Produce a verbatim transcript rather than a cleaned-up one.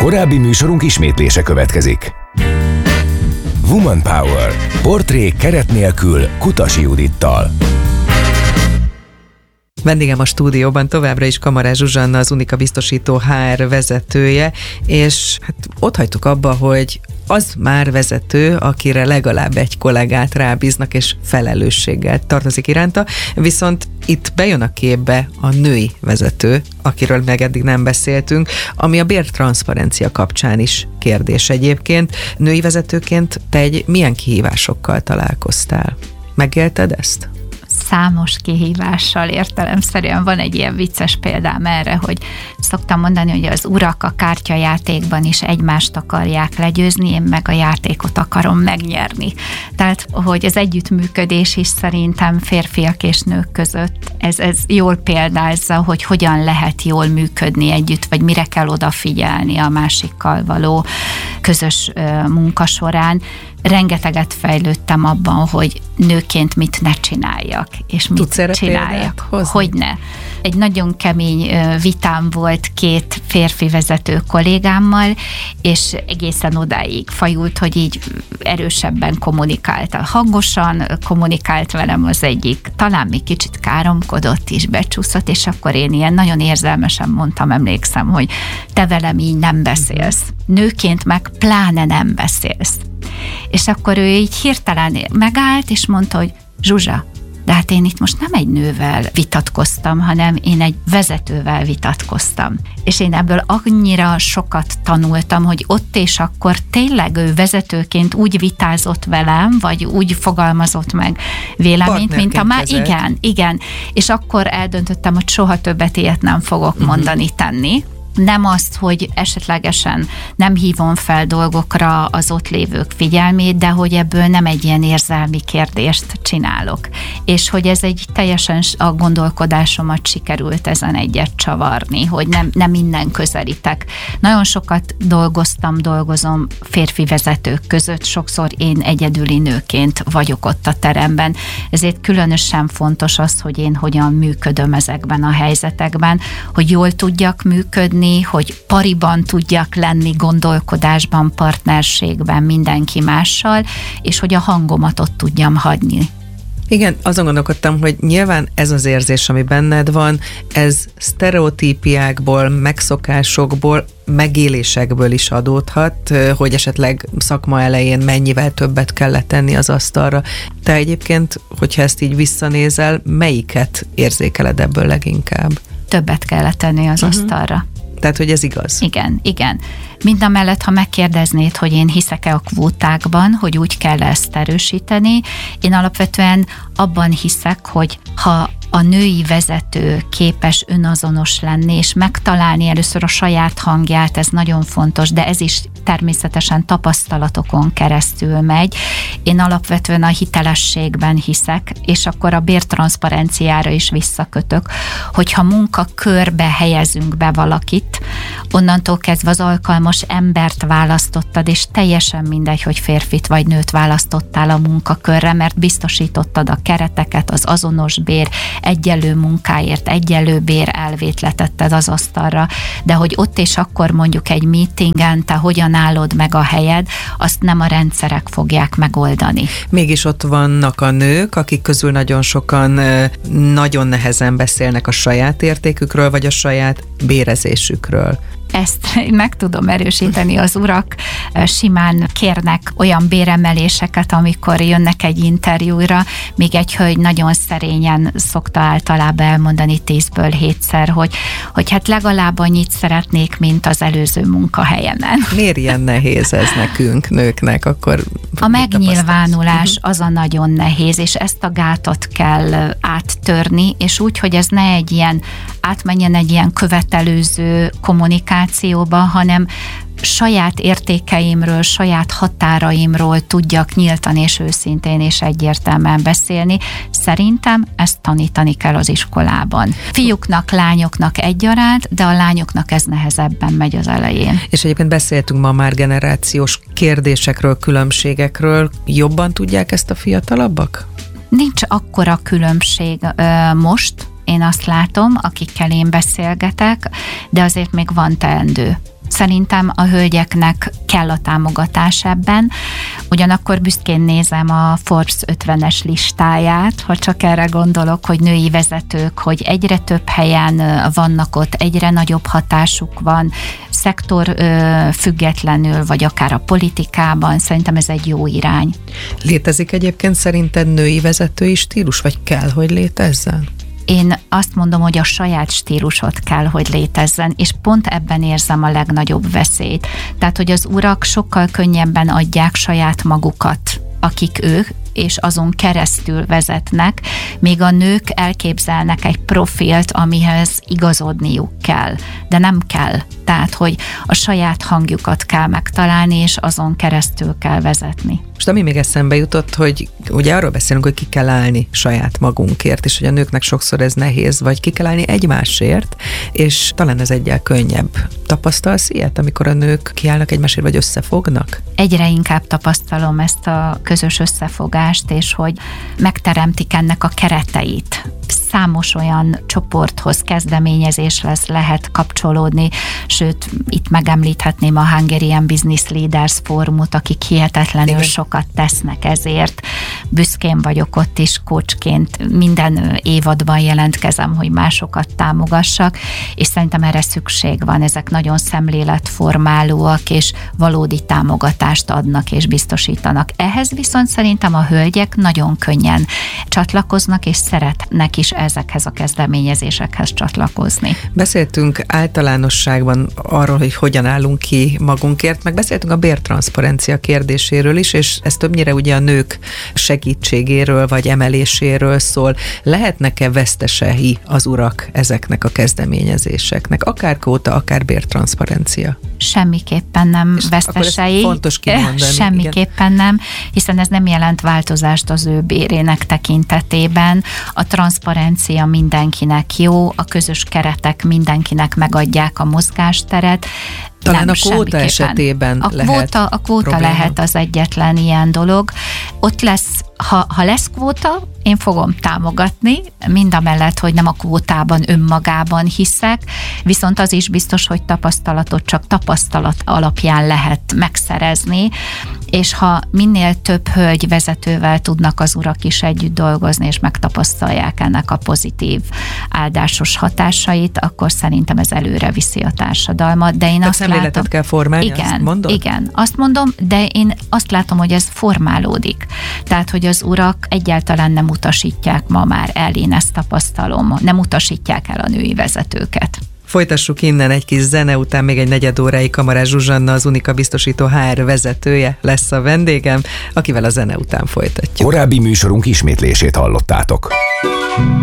Korábbi műsorunk ismétlése következik. Woman Power. Portrék keret nélkül Kutasi Judittal. Vendégem a stúdióban továbbra is Kamarás Zsuzsanna, az Unika biztosító há er vezetője, és hát ott hagytuk abba, hogy az már vezető, akire legalább egy kollégát rábíznak, és felelősséggel tartozik iránta, viszont itt bejön a képbe a női vezető, akiről meg eddig nem beszéltünk, ami a bértranszparencia kapcsán is kérdés egyébként. Női vezetőként te egy milyen kihívásokkal találkoztál? Megélted ezt? Számos kihívással értelemszerűen. Van egy ilyen vicces példám erre, hogy szoktam mondani, hogy az urak a kártyajátékban is egymást akarják legyőzni, én meg a játékot akarom megnyerni. Tehát, hogy az együttműködés is szerintem férfiak és nők között, ez, ez jól példázza, hogy hogyan lehet jól működni együtt, vagy mire kell odafigyelni a másikkal való közös munka során. Rengeteget fejlődtem abban, hogy nőként mit ne csináljak, és mit Tudsz csináljak. Hogyne. Egy nagyon kemény vitám volt két férfi vezető kollégámmal, és egészen odáig fajult, hogy így erősebben kommunikált. Hangosan kommunikált velem az egyik, talán még kicsit káromkodott is, becsúszott, és akkor én ilyen nagyon érzelmesen mondtam, emlékszem, hogy te velem így nem beszélsz. Nőként meg pláne nem beszélsz. És akkor ő így hirtelen megállt, és mondta, hogy Zsuzsa, de hát én itt most nem egy nővel vitatkoztam, hanem én egy vezetővel vitatkoztam. És én ebből annyira sokat tanultam, hogy ott és akkor tényleg ő vezetőként úgy vitázott velem, vagy úgy fogalmazott meg véleményt, mint a már igen, igen. És akkor eldöntöttem, hogy soha többet ilyet nem fogok uh-huh. mondani, tenni. Nem azt, hogy esetlegesen nem hívom fel dolgokra az ott lévők figyelmét, de hogy ebből nem egy ilyen érzelmi kérdést csinálok. És hogy ez egy teljesen a gondolkodásomat sikerült ezen egyet csavarni, hogy nem, nem innen közelítek. Nagyon sokat dolgoztam, dolgozom férfi vezetők között, sokszor én egyedüli nőként vagyok ott a teremben. Ezért különösen fontos az, hogy én hogyan működöm ezekben a helyzetekben, hogy jól tudjak működni, hogy pariban tudjak lenni, gondolkodásban, partnerségben mindenki mással, és hogy a hangomat ott tudjam hagyni. Igen, azon gondolkodtam, hogy nyilván ez az érzés, ami benned van, ez sztereotípiákból, megszokásokból, megélésekből is adódhat, hogy esetleg szakma elején mennyivel többet kellett tenni az asztalra. Te egyébként, hogyha ezt így visszanézel, melyiket érzékeled ebből leginkább? Többet kellett tenni az uh-huh. asztalra. Tehát, hogy ez igaz? Igen, igen. Mindamellett, ha megkérdeznéd, hogy én hiszek-e a kvótákban, hogy úgy kell ezt erősíteni, én alapvetően abban hiszek, hogy ha a női vezető képes önazonos lenni, és megtalálni először a saját hangját, ez nagyon fontos, de ez is természetesen tapasztalatokon keresztül megy. Én alapvetően a hitelességben hiszek, és akkor a bértranszparenciára is visszakötök, hogyha munkakörbe helyezünk be valakit, onnantól kezdve az alkalmas embert választottad, és teljesen mindegy, hogy férfit vagy nőt választottál a munkakörre, mert biztosítottad a kereteket, az azonos bér, egyenlő munkáért, egyenlő bér elvét letetted az asztalra, de hogy ott és akkor mondjuk egy meetingen te hogyan állod meg a helyed, azt nem a rendszerek fogják megoldani. Mégis ott vannak a nők, akik közül nagyon sokan nagyon nehezen beszélnek a saját értékükről, vagy a saját bérezésükről. Ezt meg tudom erősíteni, az urak simán kérnek olyan béremeléseket, amikor jönnek egy interjúra, még egy hölgy nagyon szerényen szokta általában elmondani tízből hétszer, hogy, hogy hát legalább annyit szeretnék, mint az előző munkahelyemen. Miért ilyen nehéz ez nekünk, nőknek? Akkor a megnyilvánulás az a nagyon nehéz, és ezt a gátat kell áttörni, és úgy, hogy ez ne egy ilyen, átmenjen egy ilyen követelőző kommunikációba, hanem saját értékeimről, saját határaimról tudjak nyíltan és őszintén és egyértelműen beszélni. Szerintem ezt tanítani kell az iskolában. Fiúknak, lányoknak egyaránt, de a lányoknak ez nehezebben megy az elején. És egyébként beszéltünk ma már generációs kérdésekről, különbségekről. Jobban tudják ezt a fiatalabbak? Nincs akkora különbség ö, most, én azt látom, akikkel én beszélgetek, de azért még van teendő. Szerintem a hölgyeknek kell a támogatás ebben, ugyanakkor büszkén nézem a Forbes ötvenes listáját, ha csak erre gondolok, hogy női vezetők, hogy egyre több helyen vannak ott, egyre nagyobb hatásuk van, szektor ö, függetlenül, vagy akár a politikában, szerintem ez egy jó irány. Létezik egyébként szerinted női vezetői stílus, vagy kell, hogy létezzen? Én azt mondom, hogy a saját stílusot kell, hogy létezzen, és pont ebben érzem a legnagyobb veszélyt. Tehát, hogy az urak sokkal könnyebben adják saját magukat, akik ők, és azon keresztül vezetnek, míg a nők elképzelnek egy profilt, amihez igazodniuk kell, de nem kell. Tehát, hogy a saját hangjukat kell megtalálni, és azon keresztül kell vezetni. Most ami még eszembe jutott, hogy ugye arról beszélünk, hogy ki kell állni saját magunkért, és hogy a nőknek sokszor ez nehéz, vagy ki kell állni egymásért, és talán ez egyel könnyebb. Tapasztalsz ilyet, amikor a nők kiállnak egymásért, vagy összefognak? Egyre inkább tapasztalom ezt a közös összefogást, és hogy megteremtik ennek a kereteit. Számos olyan csoporthoz, kezdeményezéshez lehet kapcsolódni, sőt, itt megemlíthetném a Hungarian Business Leaders Fórumot, akik hihetetlenül Igen. sokat tesznek ezért. Büszkén vagyok ott is coachként, minden évadban jelentkezem, hogy másokat támogassak, és szerintem erre szükség van. Ezek nagyon szemléletformálóak, és valódi támogatást adnak és biztosítanak. Ehhez viszont szerintem a hölgyek nagyon könnyen csatlakoznak, és szeretnek is ezekhez a kezdeményezésekhez csatlakozni. Beszéltünk általánosságban arról, hogy hogyan állunk ki magunkért, meg beszéltünk a bértranszparencia kérdéséről is, és ez többnyire ugye a nők segítségéről vagy emeléséről szól. Lehetnek-e vesztesei az urak ezeknek a kezdeményezéseknek? Akár kvóta, akár bértranszparencia? Semmiképpen nem és vesztesei. Fontos kimondani. Semmiképpen igen. nem, hiszen ez nem jelent változást az ő bérének tekintetében. A transzparencia mindenkinek jó, a közös keretek mindenkinek megadják a mozgásteret. Talán nem, a kvóta esetében a lehet kvóta, A kvóta probléma. lehet az egyetlen ilyen dolog. Ott lesz, ha, ha lesz kvóta, én fogom támogatni, mindamellett, hogy nem a kvótában önmagában hiszek, viszont az is biztos, hogy tapasztalatot csak tapasztalat alapján lehet megszerezni, és ha minél több hölgy vezetővel tudnak az urak is együtt dolgozni, és megtapasztalják ennek a pozitív áldásos hatásait, akkor szerintem ez előre viszi a társadalmat. De én de azt látom, kell formálni, igen, azt mondod? Igen, azt mondom, de én azt látom, hogy ez formálódik. Tehát, hogy az urak egyáltalán nem utasítják ma már el, én ezt tapasztalom, nem utasítják el a női vezetőket. Folytassuk innen, egy kis zene után még egy negyed óráig Kamarás Zsuzsanna, az Unika biztosító há er vezetője lesz a vendégem, akivel a zene után folytatjuk. Korábbi műsorunk ismétlését hallottátok.